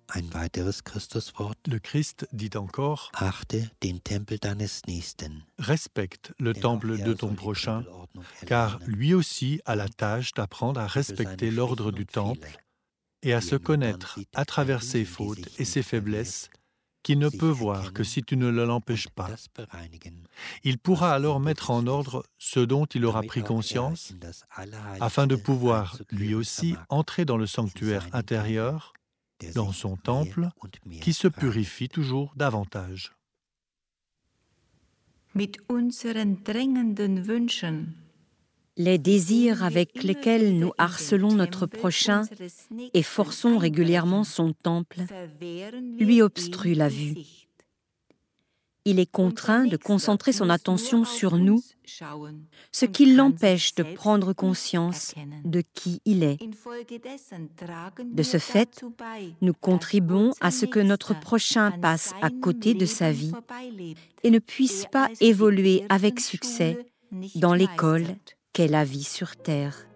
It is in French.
Ein weiteres Christuswort. Le Christ dit encore: Achte den Tempel deines Nächsten. respecte le Denn auch temple er de soll ton die prochain, Tempelordnung car erlernen lui aussi a la tâche d'apprendre à und für respecter seine l'ordre Schwächen du und temple Fehler, et à die se er nur dann connaître sieht, à travers wenn ses ihn die fautes et Sicht ses nicht faiblesses, verwehrt, qu'il ne sich peut voir que erkennen si tu ne l'empêches und pas. das bereinigen, Il pourra was alors ihn mettre en bewusst ordre ist, ce dont il aura damit pris auch er conscience, in das afin de Allerheiligste pouvoir lui einzukehren aussi vermag, entrer dans le in sanctuaire seinen Tempel, intérieur, der dans sich son mehr temple, und mehr qui se purifie reinigt. toujours davantage. Mit unseren drängenden Wünschen, Les désirs avec lesquels nous harcelons notre prochain et forçons régulièrement son temple lui obstruent la vue. Il est contraint de concentrer son attention sur nous, ce qui l'empêche de prendre conscience de qui il est. De ce fait, nous contribuons à ce que notre prochain passe à côté de sa vie et ne puisse pas évoluer avec succès dans l'école qu'est la vie sur terre.